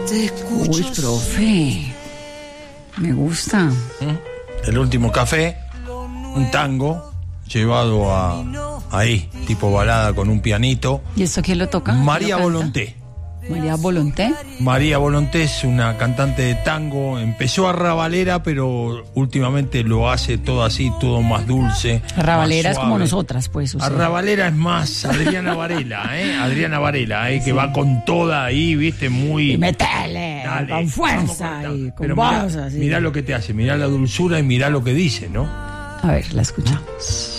Uy, profe, me gusta. El último café, un tango llevado ahí, tipo balada con un pianito. ¿Y esto quién lo toca? María ¿Quién lo canta? Volonté. María Volonté. María Volonté es una cantante de tango, empezó arrabalera, pero últimamente lo hace todo así, todo más dulce. Arrabalera más es como suave. nosotras, pues. O sea. Arrabalera es más Adriana Varela, Adriana Varela, que va con toda ahí, viste, muy... Y metele, Dale, con fuerza, vamos y esta. con Pero voz así. mirá lo que te hace, mirá la dulzura y mirá lo que dice, ¿no? A ver, la escuchamos.